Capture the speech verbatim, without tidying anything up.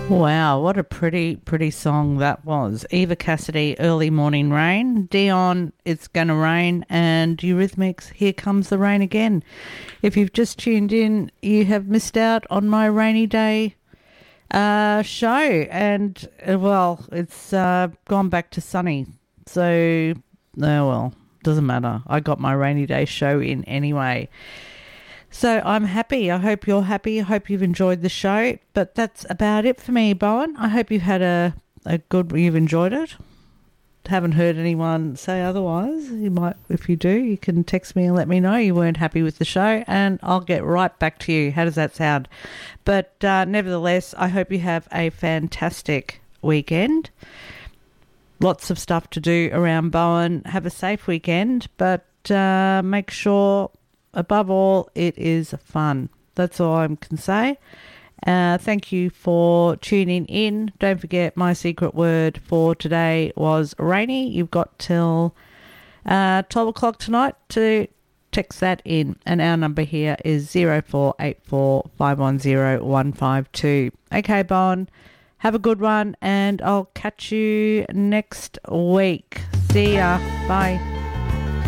Wow, what a pretty, pretty song that was. Eva Cassidy, Early Morning Rain. Dion, It's Gonna Rain. And Eurythmics, Here Comes the Rain Again. If you've just tuned in, you have missed out on my rainy day uh, show. And, uh, well, it's uh, gone back to sunny. So, oh well, doesn't matter. I got my rainy day show in anyway. So I'm happy. I hope you're happy. I hope you've enjoyed the show. But that's about it for me, Bowen. I hope you've had a, a good, you've enjoyed it. Haven't heard anyone say otherwise. You might, if you do, you can text me and let me know you weren't happy with the show, and I'll get right back to you. How does that sound? But uh, nevertheless, I hope you have a fantastic weekend. Lots of stuff to do around Bowen. Have a safe weekend, but uh, make sure, above all, it is fun. That's all I can say. Uh, thank you for tuning in. Don't forget, my secret word for today was rainy. You've got till uh, twelve o'clock tonight to text that in. And our number here is zero four eight four five one zero one five two. Okay, Bon, have a good one, and I'll catch you next week. See ya. Bye.